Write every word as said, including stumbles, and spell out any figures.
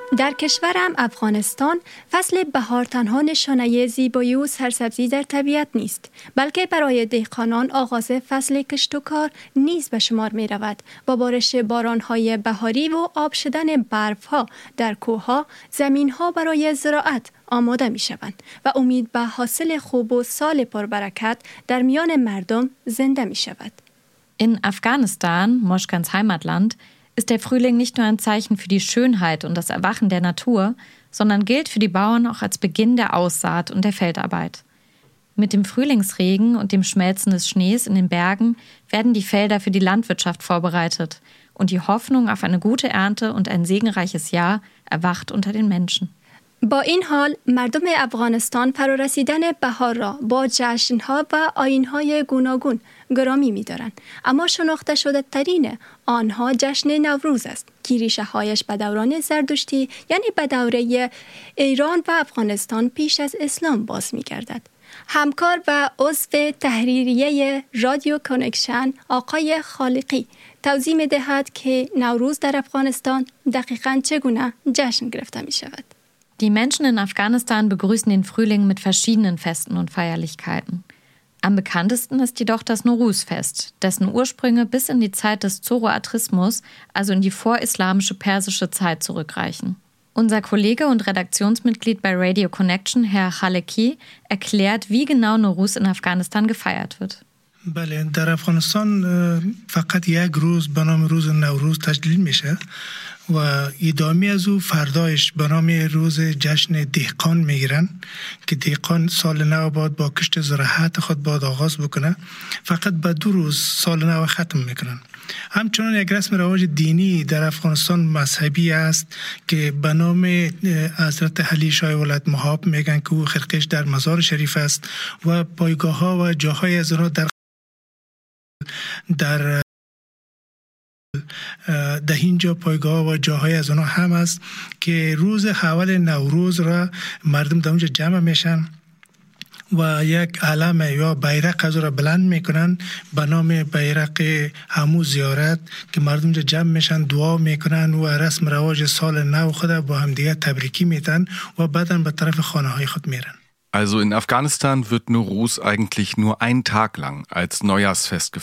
در کشورم افغانستان فصل بهار تنها نشانه زیبایی و سرسبزی در طبیعت نیست، بلکه برای دهقانان آغاز فصل کشت و کار نیز به شمار می رود. با بارش بارانهای بهاری و آب شدن برفها در کوهها، زمینها برای زراعت آماده می شوند و امید به حاصل خوب و سال پربرکت در میان مردم زنده می شود. In Afghanistan, Moschkans Heimatland, ist der Frühling nicht nur ein Zeichen für die Schönheit und das Erwachen der Natur, sondern gilt für die Bauern auch als Beginn der Aussaat und der Feldarbeit. Mit dem Frühlingsregen und dem Schmelzen des Schnees in den Bergen werden die Felder für die Landwirtschaft vorbereitet und die Hoffnung auf eine gute Ernte und ein segenreiches Jahr erwacht unter den Menschen. با این حال مردم افغانستان فرارسیدن بهار را با جشن‌ها و آیین‌های گوناگون گرامی می‌دارند، اما شناخته شده ترین آنها جشن نوروز است که ریشه‌هایش به دوران زردشتی یعنی به دوره ایران و افغانستان پیش از اسلام باز می‌گردد. همکار و عضو تحریریه رادیو کانکشن آقای خالقی توضیح می‌دهد که نوروز در افغانستان دقیقاً چگونه جشن گرفته می‌شود. Die Menschen in Afghanistan begrüßen den Frühling mit verschiedenen Festen und Feierlichkeiten. Am bekanntesten ist jedoch das Nowruz-Fest, dessen Ursprünge bis in die Zeit des Zoroastrismus, also in die vorislamische persische Zeit zurückreichen. Unser Kollege und Redaktionsmitglied bei Radio Connection, Herr Khaleki, erklärt, wie genau Nowruz in Afghanistan gefeiert wird. بله در افغانستان فقط یک روز به نام روز نوروز تجلیل میشه و ادامه از او فردایش به نام روز جشن دهقان میگیرن که دهقان سال نو بعد با کشت زراعت خود باید آغاز بکنه. فقط به دو روز سال نو ختم میکنن. همچنان یک رسم رواج دینی در افغانستان مذهبی است که به نام حضرت علی شاه ولایت مهاب میگن که او خرقش در مزار شریف است و پایگاه ها و جاهای از آنها در در در اینجا پایگاه و جاهای از آنها هم است که روز اول نوروز را مردم در اونجا جمع میشن و یک علم یا بیرق از را بلند میکنن به نام بیرق همو زیارت که مردم اونجا جمع میشن، دعا میکنن و رسم رواج سال نو خود با هم دیگه تبریکی میتن و بعدن به طرف خانه های خود میرن. Also in Afghanistan wird Nowruz eigentlich nur einen Tag lang als Neujahrsfest gefeiert.